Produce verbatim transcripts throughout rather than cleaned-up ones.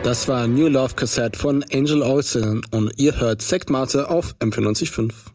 Das war New Love Cassette von Angel Olsen und ihr hört Sektmate auf M vierundneunzig Komma fünf.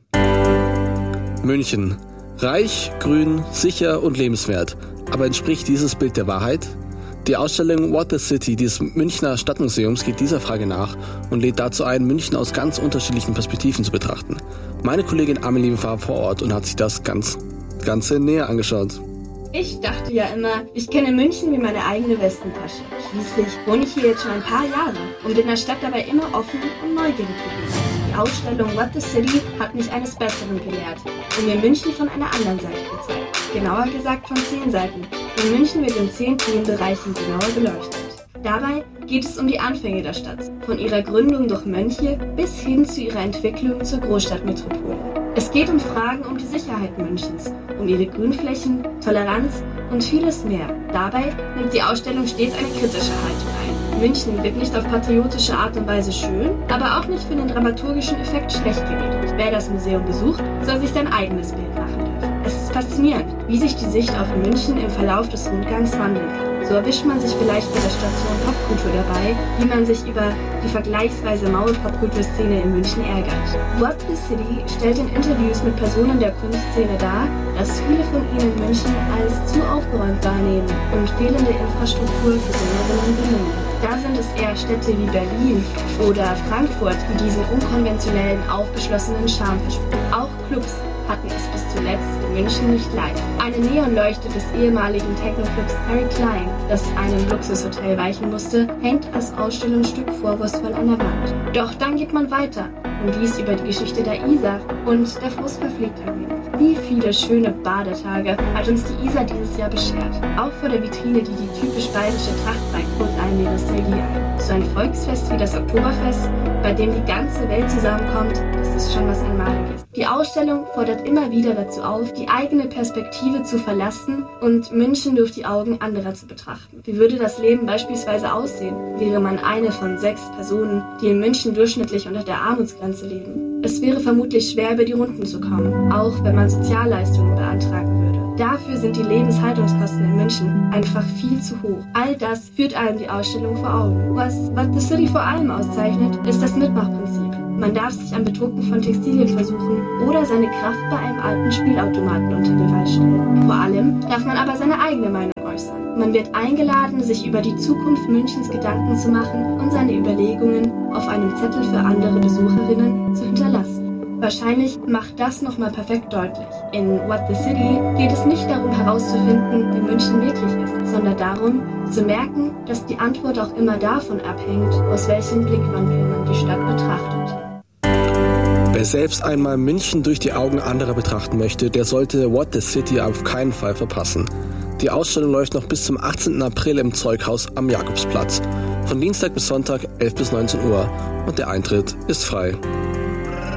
München. Reich, grün, sicher und lebenswert. Aber entspricht dieses Bild der Wahrheit? Die Ausstellung What the City des Münchner Stadtmuseums geht dieser Frage nach und lädt dazu ein, München aus ganz unterschiedlichen Perspektiven zu betrachten. Meine Kollegin Amelie war vor Ort und hat sich das ganz, Ganze näher angeschaut. Ich dachte ja immer, ich kenne München wie meine eigene Westentasche. Schließlich wohne ich hier jetzt schon ein paar Jahre und bin der Stadt dabei immer offen und neugierig gewesen. Die Ausstellung What the City hat mich eines Besseren gelehrt und mir München von einer anderen Seite gezeigt. Genauer gesagt von zehn Seiten. Und München wird in zehn Themenbereichen genauer beleuchtet. Dabei geht es um die Anfänge der Stadt, von ihrer Gründung durch Mönche bis hin zu ihrer Entwicklung zur Großstadtmetropole. Es geht um Fragen um die Sicherheit Münchens, um ihre Grünflächen, Toleranz und vieles mehr. Dabei nimmt die Ausstellung stets eine kritische Haltung ein. München wird nicht auf patriotische Art und Weise schön, aber auch nicht für den dramaturgischen Effekt schlecht geredet. Wer das Museum besucht, soll sich sein eigenes Bild machen dürfen. Es ist faszinierend, wie sich die Sicht auf München im Verlauf des Rundgangs wandeln kann. So erwischt man sich vielleicht bei der Station Popkultur dabei, wie man sich über die vergleichsweise maue Popkulturszene in München ärgert. What the City stellt in Interviews mit Personen der Kunstszene dar, dass viele von ihnen München als zu aufgeräumt wahrnehmen und fehlende Infrastruktur für Sängerinnen und Sänger. Da sind es eher Städte wie Berlin oder Frankfurt, die diesen unkonventionellen, aufgeschlossenen Charme verspüren. Auch Clubs hatten es bis zuletzt in München nicht leicht. Eine Neonleuchte des ehemaligen Techno-Clubs Harry Klein, das einem Luxushotel weichen musste, hängt als Ausstellungsstück vorwurfsvoll an der Wand. Doch dann geht man weiter und liest über die Geschichte der Isar und der Fluss verfliegt ein wenig. Wie viele schöne Badetage hat uns die Isar dieses Jahr beschert. Auch vor der Vitrine, die die typisch bayerische Tracht zeigt, holt einen die Nostalgie ein. So ein Volksfest wie das Oktoberfest, bei dem die ganze Welt zusammenkommt, das ist schon was Einmaliges. Die Ausstellung fordert immer wieder dazu auf, die eigene Perspektive zu verlassen und München durch die Augen anderer zu betrachten. Wie würde das Leben beispielsweise aussehen, wäre man eine von sechs Personen, die in München durchschnittlich unter der Armutsgrenze leben? Es wäre vermutlich schwer, über die Runden zu kommen, auch wenn man Sozialleistungen beantragen würde. Dafür sind die Lebenshaltungskosten in München einfach viel zu hoch. All das führt einem die Ausstellung vor Augen. Was What the City vor allem auszeichnet, ist das Mitmachprinzip. Man darf sich am Bedrucken von Textilien versuchen oder seine Kraft bei einem alten Spielautomaten unter Beweis stellen. Vor allem darf man aber seine eigene Meinung äußern. Man wird eingeladen, sich über die Zukunft Münchens Gedanken zu machen und seine Überlegungen auf einem Zettel für andere Besucherinnen zu hinterlassen. Wahrscheinlich macht das nochmal perfekt deutlich. In What the City geht es nicht darum herauszufinden, wie München wirklich ist, sondern darum zu merken, dass die Antwort auch immer davon abhängt, aus welchem Blickwinkel man die Stadt betrachtet. Wer selbst einmal München durch die Augen anderer betrachten möchte, der sollte What the City auf keinen Fall verpassen. Die Ausstellung läuft noch bis zum achtzehnten April im Zeughaus am Jakobsplatz. Von Dienstag bis Sonntag elf bis neunzehn Uhr und der Eintritt ist frei.